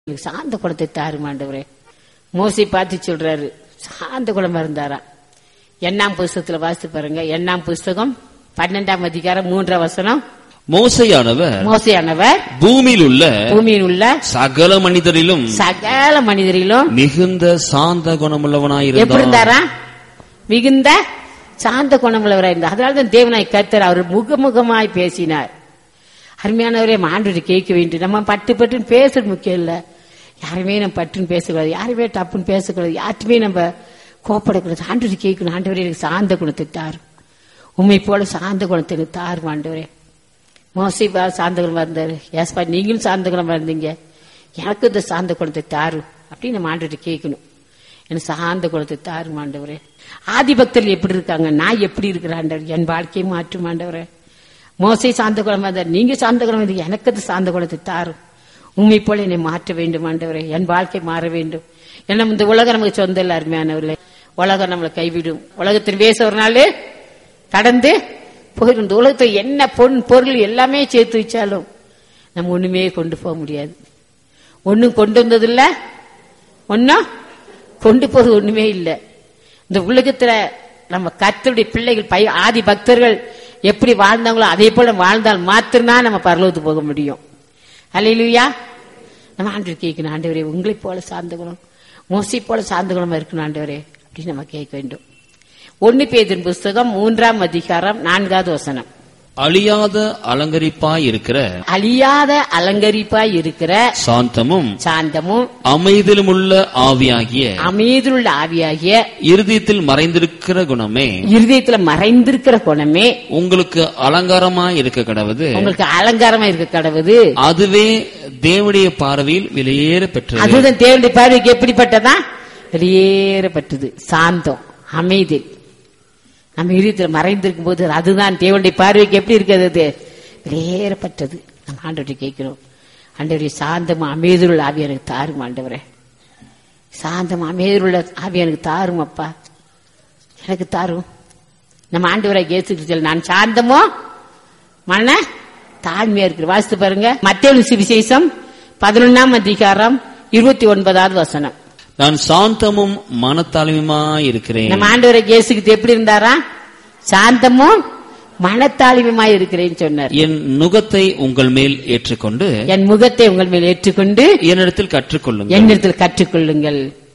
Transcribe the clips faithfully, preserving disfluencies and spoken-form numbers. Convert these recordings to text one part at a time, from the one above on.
சாந்த குணத்தை தாரும் ஆண்டவரே. மோசை பார்த்து சொல்றாரு, சாந்த குணமா இருந்தாரா. எண்ணாம் புஸ்தகத்துல வாசித்து பாருங்க. எண்ணாம் புஸ்தகம் பன்னெண்டாம் அதிகாரம் மூன்றாம் வசனம். மோசையானவர் மோசையானவர் பூமியில் உள்ள பூமியில் உள்ள சகல மனிதரிலும் சகல மனிதரிலும் மிகுந்த சாந்த குணமுள்ளவனாய் எப்படி இருந்தாரா? மிகுந்த சாந்த குணமுள்ளவராய் இருந்தார். அதனால்தான் தேவனாய் கர்த்தர் அவர் முகமுகமாய் பேசினார். அருமையானவரே, ஆண்டவரை கேட்க வேண்டும். நம்ம பட்டு பட்டுன்னு பேசுறது முக்கியம் இல்ல. யாருமே நம்ம பட்டுன்னு பேசக்கூடாது, யாருமே டப்புன்னு பேசக்கூடாது, யாருமே நம்ம கோப்படக்கூடாது. ஆண்டவரை கேட்கணும். ஆண்டவரே எனக்கு சாந்த குணத்தை தாரும், உண்மை போல சாந்த குணத்தை எனக்கு தாரும் ஆண்டவரே. மோசை சாந்த குணமா இருந்தாரு. ஏஸ்பா நீங்களும் சாந்த குணமா இருந்தீங்க, எனக்கு இந்த சாந்த குணத்தை தாரும் அப்படின்னு நம்ம ஆண்டவரை கேட்கணும். எனக்கு சாந்த குணத்தை தாரும் ஆண்டவரே. ஆதி பக்தர்கள் எப்படி இருக்காங்க, நான் எப்படி இருக்கிறேன் ஆண்டவர், என் வாழ்க்கையை மாற்றும் ஆண்டவரே. மோசை சாந்த குணமா இருந்தார், நீங்க சாந்த குணம் இருந்தீங்க, எனக்கு அது சாந்த குணத்தை தாரும், உண்மை போல என்னை மாற்ற வேண்டும் ஆண்டவரே. என் வாழ்க்கை மாற வேண்டும். ஏன்னா இந்த உலகம் நமக்கு சொந்த இல்ல அருமையானவர்களே. உலகம் நம்மளை கைவிடும். உலகத்தின் வேச ஒரு நாள் கடந்து போயிடும். இந்த உலகத்தை என்ன பொன் பொருள் எல்லாமே சேர்த்து வச்சாலும் நம்ம ஒண்ணுமே கொண்டு போக முடியாது. ஒன்னும் கொண்டு வந்ததில்ல, ஒன்னும் கொண்டு போறது ஒண்ணுமே இல்லை. இந்த உலகத்துல நம்ம கர்த்தருடைய பிள்ளைகள் பய ஆதி பக்தர்கள் எப்படி வாழ்ந்தாங்களோ அதே போல வாழ்ந்தால் மாத்திரம்தான் நம்ம பரலோகத்துக்கு போக முடியும். அல்லேலூயா. நம்ம ஆண்டவர் கேட்கணும், ஆண்டவரே உங்களை போல சார்ந்த குணம், மோசை போல சார்ந்த குணமா இருக்கணும் ஆண்டவரே அப்படின்னு நம்ம கேட்க வேண்டும். ஒன்னு பேதுரு புஸ்தகம் மூன்றாம் அதிகாரம் நான்காவது வசனம். அழியாத அலங்கரிப்பாய் இருக்கிற அழியாத அலங்கரிப்பாய் இருக்கிற சாந்தமும் சாந்தமும் அமைதியிலும் உள்ள ஆவியாகிய அமைதியுள்ள ஆவியாகிய இருதயத்தில் மறைந்திருக்கிற குணமே இருதயத்துல மறைந்திருக்கிற குணமே உங்களுக்கு அலங்காரமாய் இருக்க கடவுது உங்களுக்கு அலங்காரமா இருக்க கடவுது. அதுவே தேவனுடைய பார்வையில் வெளியேற பெற்றது. அதுதான் தேவனுடைய பார்வைக்கு எப்படிப்பட்டதா? வெளியேறப்பட்டது. சாந்தம், அமைதி நம்ம இருதயத்தில் மறைந்திருக்கும் போது அதுதான் தேவனுடைய பார்வைக்கு எப்படி இருக்கிறது? வெளியேறப்பட்டது. நம்ம ஆண்டவரை கேட்கிறோம், ஆண்டவரே சாந்தம் அமைதியுள்ள ஆவி எனக்கு தாரும் ஆண்டவரே. சாந்தம் அமைதியுள்ள ஆவி எனக்கு தாரும் அப்பா, எனக்கு தாரும். நம்ம ஆண்டவரை கேட்டு நான் சாந்தமோ மன தாழ்மையா இருக்கு. வாசித்து பாருங்க. மத்தேயு சுவிசேஷம் பதினொன்னாம் அதிகாரம் இருபத்தி ஒன்பதாவது வசனம். நான் சாந்தமும் மனத்தாழ்மையுமாய் இருக்கிறேன். நம்ம ஆண்டவரை இயேசுக்கு எப்படி இருந்தாரா? சாந்தமும் மனத்தாழ்மையுமாய் இருக்கிறேன்னு சொன்னார். என் நுகத்தை உங்கள் மேல் ஏற்றுக்கொண்டு என் முகத்தை உங்கள் மேல் ஏற்றுக்கொண்டு என்னிடத்தில் கற்றுக்கொள்ளுங்கள் என்னிடத்தில் கற்றுக்கொள்ளுங்கள்.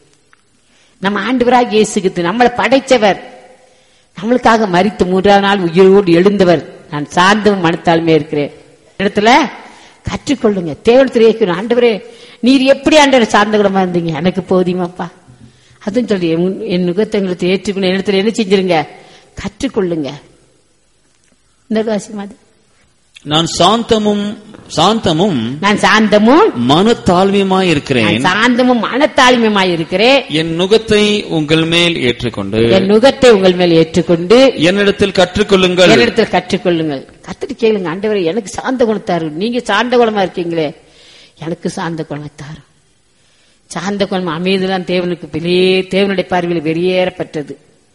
நம்ம ஆண்டவராக இயேசுக்கு நம்மளை படைச்சவர், நம்மளுக்காக மரித்து மூன்றாவது நாள் உயிரோடு எழுந்தவர். நான் சாந்தமும் மனத்தாழ்மையா இருக்கிறேன், இடத்துல கற்றுக்கொள்ளுங்க. தேவனத்தில் கேட்கணும், ஆண்டவரே நீர் எப்படி ஆண்டவர் சார்ந்த குணமா இருந்தீங்க, எனக்கு போதியமாப்பா அதுன்னு சொல்லி என் நுகத்தை உங்களுக்கு ஏற்றுக்கணும். இடத்துல என்ன செஞ்சிருங்க? கற்றுக்கொள்ளுங்க. இந்த வாசிமாது நான் சாந்தமும் சாந்தமும் நான் சாந்தமும் மனத்தாழ்மையுமாய் இருக்கிறேன். சாந்தமும் மனத்தாழ்மையுமாய் இருக்கிறேன். என் நுகத்தை உங்கள் மேல் ஏற்றுக்கொண்டு என் நுகத்தை உங்கள் மேல் ஏற்றுக்கொண்டு என்னிடத்தில் கற்றுக்கொள்ளுங்கள் என்னிடத்தில் கற்றுக்கொள்ளுங்கள். கத்துட்டு கேளுங்க, ஆண்டவரே எனக்கு சாந்த குணத்தாரு, நீங்க சாந்த குணமா இருக்கீங்களே எனக்கு சாந்த குணத்தாரு. சாந்த குணம் அமைதிதான் தேவனுக்கு வெளியே தேவனுடைய பார்வையில் வெளியேறப்பட்டது.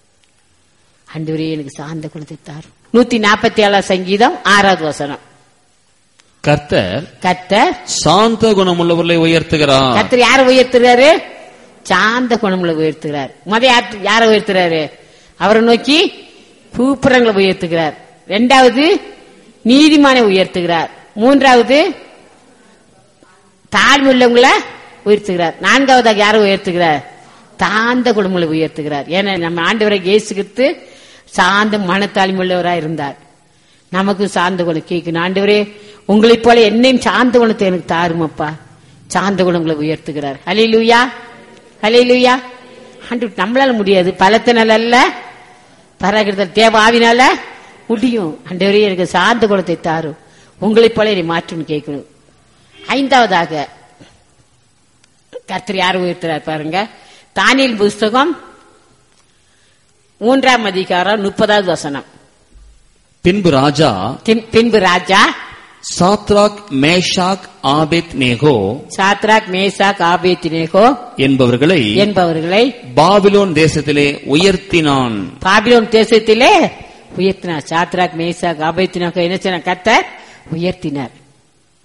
ஆண்டவரே எனக்கு சாந்த குணத்தை தாரும். நூத்தி நாற்பத்தி ஏழாம் சங்கீதம் ஆறாவது வசனம். கர்த்தர் கர்த்தர் சாந்த குணமுள்ளவர்களை உயர்த்துகிறார். கர்த்தர் யாரை உயர்த்துறாரு? சாந்த குணமுள்ள உயர்த்துகிறார். முத யாரை உயர்த்துறாரு? அவரை நோக்கி கூப்புறங்களை உயர்த்துகிறார். இரண்டாவது நீதிமானை உயர்த்துகிறார். மூன்றாவது தாழ்மை உள்ளவங்களை உயர்த்துகிறார். நான்காவதாக யாரை உயர்த்துகிறார்? சாந்த குணமுள்ள உயர்த்துகிறார். ஏன்னா நம்ம ஆண்டவரை இயேசுகிறிஸ்து சாந்த மனத்தாழ்மை உள்ளவராக இருந்தார். நமக்கு சாந்த குணம் கேட்கணும். ஆண்டவரே உங்களை போல என்னையும் சாந்த குணத்தை எனக்கு தாருமப்பா. சாந்த குணங்களை உயர்த்துகிறார். ஹல்லேலூயா, ஹல்லேலூயா. ஆண்டவர் நம்மளால முடியாது, பலத்தினால அல்ல பராகிருதல் தேவ ஆவினால முடியும். ஆண்டவரே எனக்கு சாந்த குணத்தை தாரும், உங்களை போல என்னை மாற்றும் கேட்கணும். ஐந்தாவதாக கர்த்தர் யார் உயர்த்துறார் பாருங்க. தானியேல் புஸ்தகம் மூன்றாம் அதிகாரம் முப்பதாவது வசனம். பின்பு ராஜா பின்பு ராஜா Shadrach Meshach Abednego Shadrach Meshach Abednego என்பவர்களை என்பவர்களை Babylon தேசத்திலே உயர்த்தினான். பாபிலோன் தேசத்திலே உயர்த்தினார். சாத்ராக் மேஷாக் ஆபேத்நேகோ என்ன சொன்ன? கர்த்தர் உயர்த்தினார்.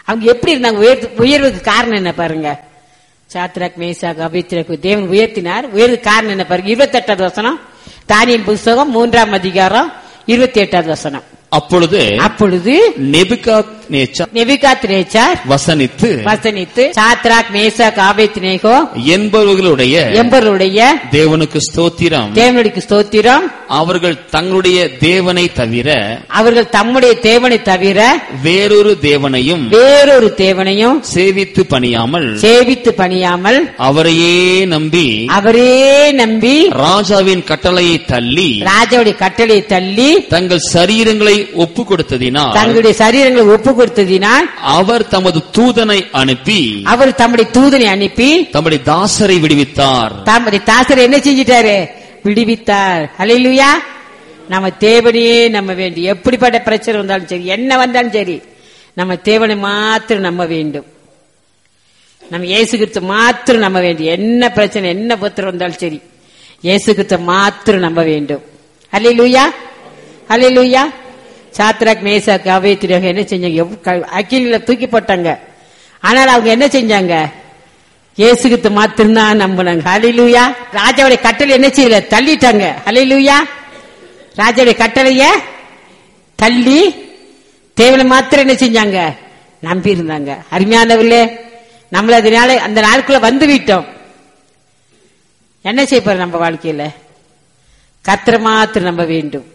அவங்க எப்படி இருந்தாங்க? உயர்வுக்கு காரணம் என்ன பாருங்க. சாத்ராக் மேசாக் அபேத்நேகோ தேவன் உயர்த்தினார். உயர்வுக்கு காரணம் என்ன பாருங்க. இருபத்தி எட்டாவது வசனம், தானியேல் புஸ்தகம் மூன்றாம் அதிகாரம் இருபத்தி எட்டாவது வசனம். அப்பொழுது அப்பொழுது நெபுகாத்நேச்சார் நெபுகாத்நேச்சார் வசனித்து வசனித்து சாத்ராக் மேசாக் ஆபேத்நேகோ என்பவர்களுடைய என்பவருடைய தேவனுக்கு ஸ்தோத்திரம், தேவனுக்கு ஸ்தோத்திரம், அவர்கள் தங்களுடைய தேவனை தவிர அவர்கள் தம்முடைய தேவனை தவிர வேறொரு தேவனையும் வேறொரு தேவனையும் சேவித்து பணியாமல் சேவித்து பணியாமல் அவரையே நம்பி அவரே நம்பி ராஜாவின் கட்டளையை தள்ளி ராஜாவுடைய கட்டளையை தள்ளி தங்கள் சரீரங்களை ஒப்பு கொடுத்ததினால் தங்களுடைய சரீரங்களை ஒப்பு கொடுத்ததினால் அவர் தமது தூதனை அனுப்பி அவர் தம்முடைய தூதனை அனுப்பி தம்முடைய தாசரை விடுவித்தார். தம்முடைய தாசரை என்ன செஞ்சிட்டாரு? விடுவித்தார். ஹல்லேலூயா. நம்ம தேவனையே நம்ப வேண்டும். எப்படிப்பட்ட பிரச்சனை வந்தாலும் சரி, என்ன வந்தாலும் சரி, நம்ம தேவனை மாத்திரம் நம்ப வேண்டும். நம்ம இயேசு கிறிஸ்து மாத்திரம் நம்ப வேண்டும். என்ன பிரச்சனை, என்ன புத்திரம் வந்தாலும் சரி, இயேசு கிறிஸ்து மாத்திரம் நம்ப வேண்டும். ஹல்லேலூயா, ஹல்லேலூயா. சாத்ராக் மேசாக் ஆபேத்நேகோ என்ன செஞ்சாங்க? அக்கினியில தூக்கி போட்டாங்க. ஆனால் அவங்க என்ன செஞ்சாங்க? இயேசு கிறிஸ்து மாத்திரம்தான் நம்பினாங்க. ஹல்லேலூயா. ராஜாவுடைய கட்டளை என்ன செய்யல? தள்ளிட்டாங்க. ஹல்லேலூயா. ராஜாவுடைய கட்டளைய தள்ளி தேவனை மாத்திரம் என்ன செஞ்சாங்க? நம்பி இருந்தாங்க. அருமையானவர்களே, நம்மள அதனால அந்த நாளுக்குள்ள வந்து விட்டோம். என்ன செய்ய நம்ம வாழ்க்கையில? கர்த்தரை மாத்திரம் நம்ப வேண்டும்.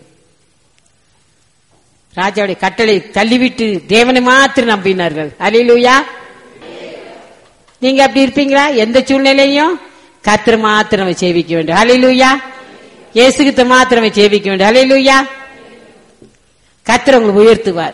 ராஜாவுடைய கட்டளை தள்ளிவிட்டு தேவனை மாத்திரம் நம்பினார்கள். ஹல்லேலூயா. நீங்க அப்படி இருப்பீங்களா? எந்த சூழ்நிலையும் கர்த்தரை மாத்திரம் சேவிக்க வேண்டும். ஹல்லேலூயா. இயேசுகிட்ட மாத்திரம் சேவிக்க வேண்டும். ஹல்லேலூயா. கர்த்தர் உங்களை உயர்த்துவார்.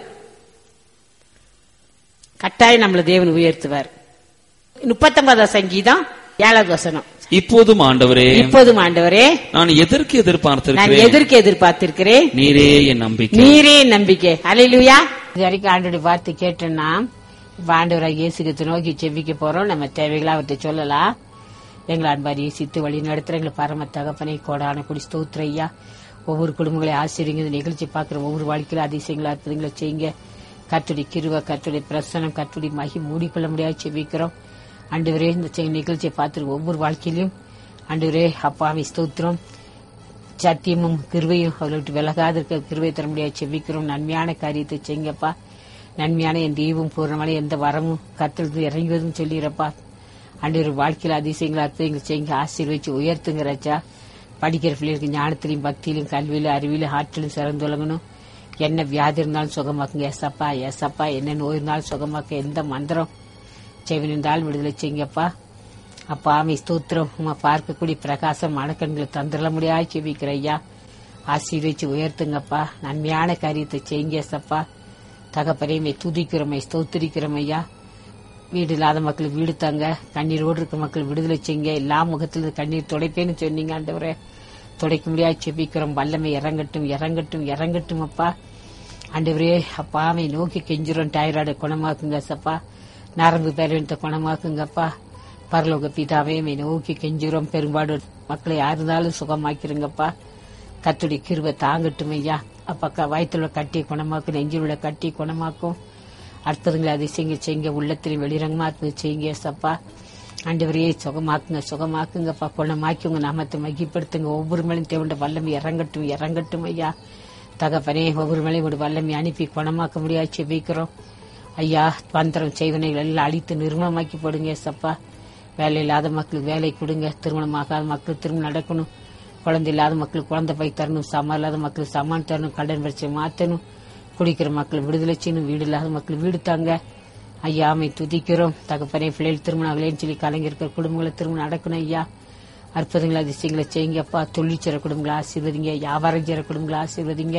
கட்டாயம் நம்மள தேவன் உயர்த்துவார். முப்பத்தி ஒன்பதாம் சங்கீதம் ஏழாவது வசனம். இப்போதும் ஆண்டவரே, இப்போதும் ஆண்டவரே, நான் எதற்கு எதிர்பார்த்திருக்கிறேன் நான் எதற்கு எதிர்பார்த்திருக்கிறேன் நீரே என் நம்பிக்கை, நீரே என் நம்பிக்கை. ஹல்லேலூயா. இது வரைக்கும் ஆண்டவருடைய வார்த்தை கேட்டோம்னா, இப்ப ஆண்டவராக இயேசு கிறிஸ்துவை நோக்கி செவிக்க போறோம். நம்ம தேவைகளை அவர்கிட்ட சொல்லலாம். எங்களை அன்பாரி இயேசித்து வழி நடத்துற எங்களை பரம தகப்பனை கோடான குடி ஸ்தோத்திர ஐயா. ஒவ்வொரு குடும்பங்களை ஆசிரியங்க நிகழ்ச்சி பாக்குற ஒவ்வொரு வாழ்க்கையில அதிசயங்களா அற்புதங்களை செய்யுங்க. கர்த்தருடைய கிருபை, கர்த்தருடைய பிரசனம், கர்த்தருடைய மகி மூடிக்கொள்ள முடியாது செவிக்கிறோம். ஆண்டவரே, இந்த நிகழ்ச்சியை பார்த்து ஒவ்வொரு வாழ்க்கையிலும் ஆண்டவரே அப்பாவை ஸ்தோத்திரம், சத்தியமும் கிருபையும் அவர்கிட்ட விலகாத இருக்க கிருபை தர முடியாது செவிக்கிறோம். நன்மையான காரியத்தை செய்யுங்கப்பா. நன்மையான என் தெய்வம் பூர்ணமான எந்த வரமும் கர்த்தருக்கு இறங்குவதும் சொல்லிடுறப்பா. ஆண்டவர் வாழ்க்கையில் அதிசயங்களா அற்புதங்கள் செய்யுங்க. ஆசீர்வதிச்சு உயர்த்துங்க ராஜா. படிக்கிற பிள்ளைகளுக்கு ஞானத்திலையும் பக்தியிலும் கல்வியிலும் அறிவிலும் ஆற்றிலும் சிறந்துள்ளங்கணும். என்ன வியாதி இருந்தாலும் சுகமாக்குங்க ஏசப்பா. ஏசப்பா, என்ன நோய் இருந்தாலும் சுகமாக்க எந்த மந்திரம் செவினிருந்தாலும் விடுதலை செய்யுங்கப்பா. அப்பா ஆமை ஸ்தோத்திரம். உமா பார்க்கக்கூடிய பிரகாசம் மனக்கண்களை தந்துட முடியாது செவிக்கிற ஐயா. ஆசீர்வதிச்சு உயர்த்துங்கப்பா. நன்மையான காரியத்தை செய்யுங்க ஏசப்பா. தகப்பனையுமே துதிக்கிறோமை ஸ்தோத்திரிக்கிறோம் ஐயா. வீடு இல்லாத மக்களுக்கு வீடு தாங்க. கண்ணீரோடு இருக்க மக்கள் விடுதலை செய்யுங்க. எல்லா முகத்திலிருந்து கண்ணீர் துடைப்பேன்னு சொன்னீங்க ஆண்டவரே. துடைக்க முடியாது செபிக்கிறோம். வல்லமை இறங்கட்டும், இறங்கட்டும், இறங்கட்டும் அப்பா. ஆண்டவரே அப்பாவை நோக்கி கெஞ்சுறோம். டைராய்டு குணமாக்குங்க சப்பா. நரம்பு பேரண்ட குணமாக்குங்கப்பா. பரலோக பிதாவே நோக்கி கெஞ்சுறோம். பெரும்பாடு மக்களை யார் இருந்தாலும் சுகமாக்கிருங்கப்பா. கர்த்தருடைய கிருபை தாங்கட்டும் ஐயா. அப்பா வயிற்றுல கட்டி குணமாக்கும், நெஞ்சில் உள்ள கட்டி குணமாக்கும். அற்புதங்களை அதிசயங்க செய்யுங்க. உள்ளத்திலும் வெளிரங்கமா செய்யுங்க சப்பா. ஆண்டவரையே சுகமாக்குங்க, சுகமாக்குங்கப்பா. குணமாக்கி உங்க நாமத்தை மகிப்படுத்துங்க. ஒவ்வொரு மேலையும் தேவண்ட வல்லமை இறங்கட்டும், இறங்கட்டும் ஐயா. தகப்பனே ஒவ்வொரு மேலையும் ஒரு வல்லமை அனுப்பி குணமாக்க முடியாது செபிக்கிறோம் ஐயா. பந்திரம் செய்வனைகள் எல்லாம் அழித்து நிர்மலமாக்கி போடுங்க சப்பா. வேலை இல்லாத மக்களுக்கு வேலை கொடுங்க. திருமணமாகாத மக்களுக்கு திருமணம் நடக்கணும். குழந்தை இல்லாத மக்களுக்கு குழந்தை பை தரணும். சமம் இல்லாத மக்களுக்கு சமான் தரணும். கடன் பிரச்சனை மாற்றணும். குடிக்கிற மக்கள் விடுதலை செய்யணும். வீடு இல்லாத மக்கள் வீடு தாங்க ஐயா. அமை துதிக்கிறோம். தகப்பனே பிள்ளைகள் திருமணம் ஆகலேன்னு சொல்லி கலைஞர்கள் குடும்பங்களை திருமணம் நடக்கணும் ஐயா. அற்புதங்களை அதிசயங்களை செய்யுங்கப்பா. தொழிற்சர குடும்பங்களை ஆசீர்வதிங்க. வியாபாரம் செய்கிற குடும்பங்களை ஆசீர்வதிங்க.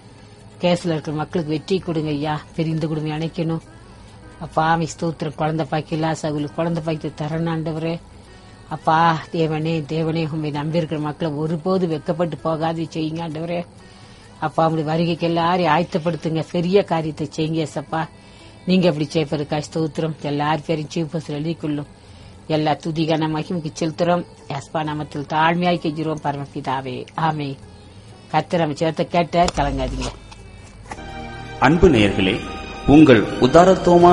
கேஸ்ல இருக்கிற மக்களுக்கு வெற்றி கொடுங்க ஐயா. பெரிய குடும்பம் அணைக்கணும் அப்பா. அமை ஸ்தோத்திரம். குழந்தை பாக்கி இல்லா சகுலுக்கு குழந்தை பாக்கி தரணாண்டவரே அப்பா. தேவனே தேவனே உண்மை நம்பி இருக்கிற மக்களை ஒருபோது வெக்கப்பட்டு போகாது செய்யுங்க ஆண்டவரே அப்பா. அப்படி வருகைக்கு எல்லாரையும் ஆயத்தப்படுத்துங்க. பெரிய காரியத்தை செய்யுங்க சப்பா. நீங்க அப்படி செய்ப்பதுக்கா ஸ்தோத்திரம். எல்லாரும் பேரும் சீஃபஸ் எழுதிக்கொள்ளும். எல்லா துதிகான மகிமைக்கு செலுத்துறோம். எஸ்பா நாமத்தில் தாழ்மையாய் கெஞ்சுறோம் பரமபிதாவே, ஆமே. கர்த்தர் நம்ம சேர்த்த கேட்ட கலங்காதீங்க. அன்பு நேயர்களே, உங்கள் உதாரத்துவமான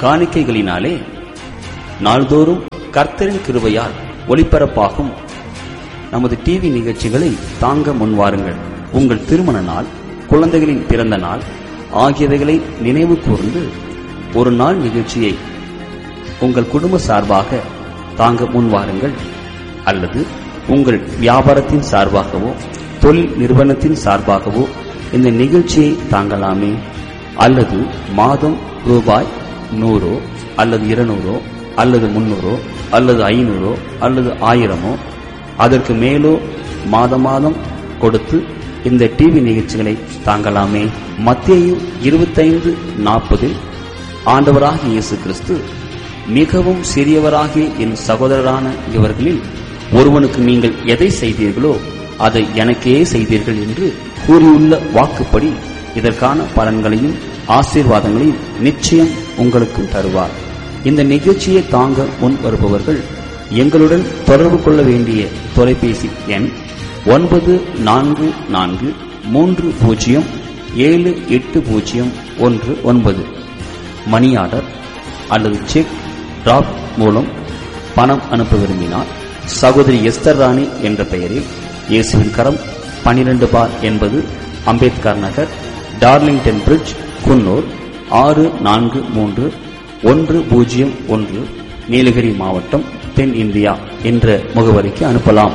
காணிக்கைகளினாலே நாள்தோறும் கர்த்தரின் கிருபையால் ஒளிபரப்பாகும் நமது டிவி நிகழ்ச்சிகளை தாங்க முன்வாருங்கள். உங்கள் திருமண நாள், குழந்தைகளின் பிறந்த நாள் ஆகியவைகளை நினைவு கூர்ந்து ஒரு நாள் நிகழ்ச்சியை உங்கள் குடும்ப சார்பாக தாங்க முன்வாருங்கள். அல்லது உங்கள் வியாபாரத்தின் சார்பாகவோ தொழில் நிறுவனத்தின் சார்பாகவோ இந்த நிகழ்ச்சியை தாங்கலாமே. அல்லது மாதம் ரூபாய் நூறோ அல்லது இருநூறோ அல்லது முன்னூறோ அல்லது ஐநூறோ அல்லது ஆயிரமோ அதற்கு மேலோ மாத மாதம் கொடுத்து இந்த டிவி நிகழ்ச்சிகளை தாங்கலாமே. மத்தேயு இருபத்தைந்து நாற்பதில் ஆண்டவராகிய இயேசு கிறிஸ்து, மிகவும் சிறியவராகிய என் சகோதரரான இவர்களில் ஒருவனுக்கு நீங்கள் எதை செய்தீர்களோ அதை எனக்கே செய்தீர்கள் என்று கூறியுள்ள வாக்குப்படி இதற்கான பலன்களையும் ஆசீர்வாதங்களையும் நிச்சயம் உங்களுக்கு தருவார். இந்த நிகழ்ச்சியை தாங்க முன் வருபவர்கள் எங்களுடன் தொடர்பு கொள்ள வேண்டிய தொலைபேசி எண் ஒன்பது நான்கு நான்கு மூன்று பூஜ்ஜியம் ஏழு எட்டு பூஜ்ஜியம் ஒன்று ஒன்பது. மணி ஆர்டர் அல்லது செக் டிராப் மூலம் பணம் அனுப்ப விரும்பினால் சகோதரி எஸ்தர் ராணி என்ற பெயரில் இயேசுவின் கரம் பனிரெண்டு பார் என்பது அம்பேத்கர் நகர், டார்லிங்டன் பிரிட்ஜ், குன்னூர் ஆறு நான்கு மூன்று ஒன்று பூஜ்ஜியம் ஒன்று, நீலகிரி மாவட்டம், தென் இந்தியா என்ற முகவரிக்கு அனுப்பலாம்.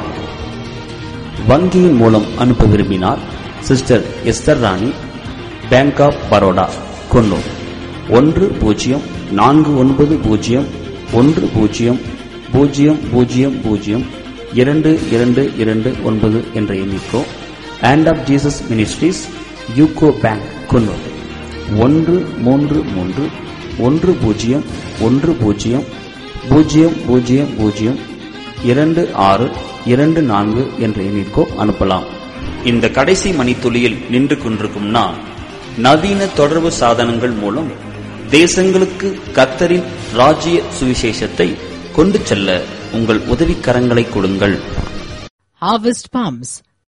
வங்கியின் மூலம் அனுப்ப விரும்பினால் சிஸ்டர் எஸ்தர் ராணி, பேங்க் ஆப் பரோடா, குன்னூர் ஒன்று பூஜ்ஜியம் நான்கு ஒன்பது பூஜ்ஜியம் ஒன்று பூஜ்ஜியம் பூஜ்ஜியம் பூஜ்ஜியம் பூஜ்ஜியம் இரண்டு இரண்டு இரண்டு ஒன்பது என்ற எண்ணிக்கோ, hand of Jesus ministries, UCO bank, Coonoor ஒன்று மூன்று மூன்று ஒன்று பூஜ்ஜியம் ஒன்று பூஜ்ஜியம் பூஜ்ஜியம் பூஜ்ஜியம் பூஜ்ஜியம் இரண்டு ஆறு இரண்டு நான்கு என்ற எண்ணிற்கோ அனுப்பலாம். இந்த கடைசி மணித்துளியில் நின்று கொண்டிருக்கும் நான், நவீன தொடர்பு சாதனங்கள் மூலம் தேசங்களுக்கு கர்த்தரின் ராஜ்ய சுவிசேஷத்தை கொண்டு செல்ல உங்கள் உதவிக்கரங்களை கொடுங்கள். Harvest Palms.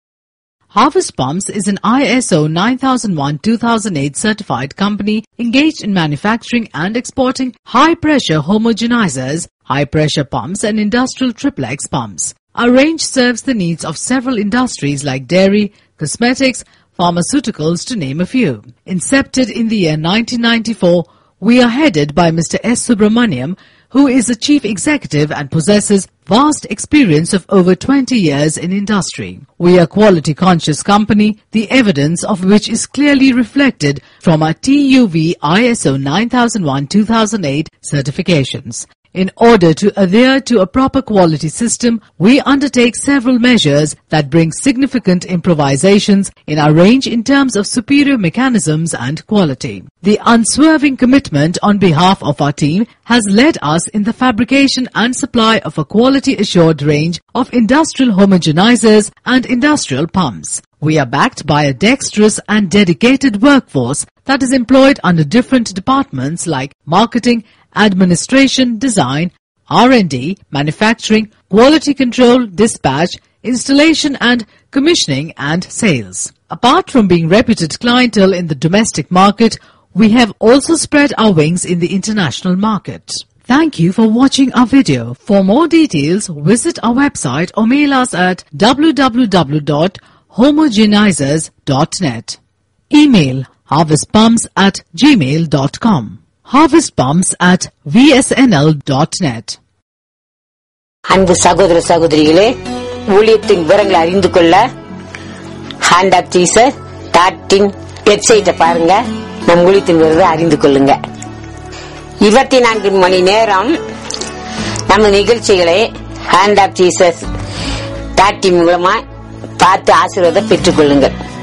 Harvest Palms is an I S O nine thousand one two thousand eight certified company engaged in manufacturing and exporting high-pressure homogenizers, high-pressure pumps and industrial triplex pumps. Our range serves the needs of several industries like dairy, cosmetics, pharmaceuticals to name a few. Incepted in the year nineteen ninety-four, we are headed by Mister S. Subramaniam, who is the chief executive and possesses vast experience of over twenty years in industry. We are a quality-conscious company, the evidence of which is clearly reflected from our T U V I S O nine thousand one two thousand eight certifications. In order to adhere to a proper quality system, we undertake several measures that bring significant improvisations in our range in terms of superior mechanisms and quality. The unswerving commitment on behalf of our team has led us in the fabrication and supply of a quality-assured range of industrial homogenizers and industrial pumps. We are backed by a dexterous and dedicated workforce that is employed under different departments like marketing, administration, design, R and D, manufacturing, quality control, dispatch, installation and commissioning and sales. Apart from being reputed clientele in the domestic market, we have also spread our wings in the international market. Thank you for watching our video. For more details, visit our website or mail us at w w w dot homogenizers dot net. Email harvestpumps at gmail dot com. harvestpumps at v s n l dot net. அன்பு சகோதர சகோதரிகளே, ஊழியத்தின் விவரங்களை அறிந்து கொள்ள hand of Jesus dot in வெப்சைட்டை பாருங்க. நம் ஊழியத்தின் விவரத்தை அறிந்து கொள்ளுங்க. இருபத்தி நான்கு மணி நேரம் நம்ம நிகழ்ச்சிகளை hand of Jesus dot in மூலமா பார்த்து ஆசீர்வாதம் பெற்றுக் கொள்ளுங்கள்.